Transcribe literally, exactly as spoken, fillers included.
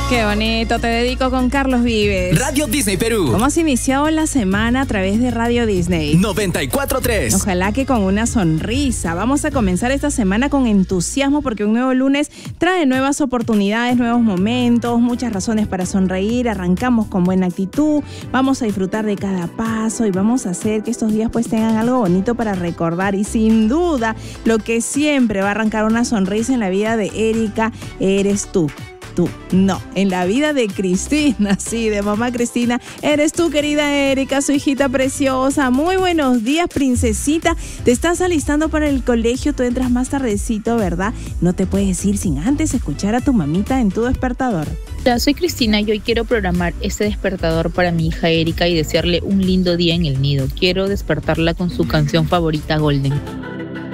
Qué bonito, te dedico con Carlos Vives. Radio Disney Perú. ¿Cómo has iniciado la semana a través de Radio Disney? noventa y cuatro punto tres. Ojalá que con una sonrisa. Vamos a comenzar esta semana con entusiasmo porque un nuevo lunes trae nuevas oportunidades, nuevos momentos, muchas razones para sonreír. Arrancamos con buena actitud, vamos a disfrutar de cada paso y vamos a hacer que estos días pues tengan algo bonito para recordar. Y sin duda, lo que siempre va a arrancar una sonrisa en la vida de Erika eres tú. Tú, no, en la vida de Cristina, sí, de mamá Cristina, eres tú, querida Erika, su hijita preciosa. Muy buenos días, princesita. Te estás alistando para el colegio, tú entras más tardecito, ¿verdad? No te puedes ir sin antes escuchar a tu mamita en tu despertador. Hola, soy Cristina y hoy quiero programar este despertador para mi hija Erika y desearle un lindo día en el nido. Quiero despertarla con su canción favorita, Golden.